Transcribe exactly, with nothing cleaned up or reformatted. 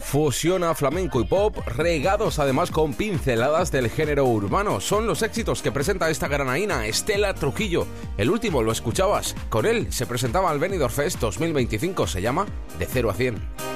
Fusiona flamenco y pop, regados además con pinceladas del género urbano. Son los éxitos que presenta esta granaína, Estela Trujillo. El último lo escuchabas. Con él se presentaba al Benidorm Fest dos mil veinticinco. Se llama De cero a cien.